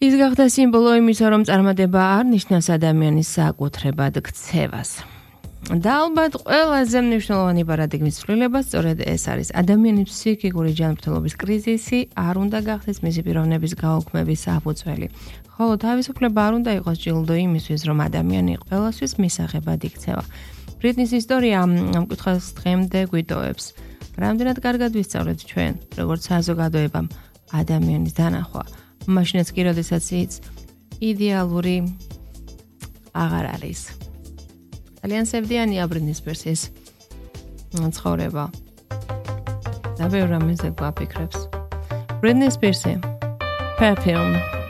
ის გახდა სიმბოლო იმისა, რომ წარმატება არ ნიშნავს ადამიანის საკუთრებად ქცევას. და ალბათ ყველაზე მნიშვნელოვანი პარადიგმის ცვლილება სწორედ ეს არის. ადამიანის ფსიქიკური ჯანმრთელობის კრიზისი არ უნდა გახდეს მისი პიროვნების გაუქმების საფუძველი. ხოლო თავისუფლება არ უნდა იყოს ჯილდო იმისთვის, რომ ადამიანი ყველასთვის მისაღებად იქცევა. ბრიტნის ისტორია ამ კითხვას დღემდე გვიტოვებს. რამდენად კარგად ვისწავლეთ ჩვენ, როგორც საზოგადოებამ, ადამიანის დანახვა, მაშინაც კი, როდესაც ის იდეალური აღარ არის. ძალიან სევდიანია ბრიტნის სპირსის ცხოვრება. და ბევრ რამეზე გვაფიქრებს. ბრიტნი სპირსი, Perfume.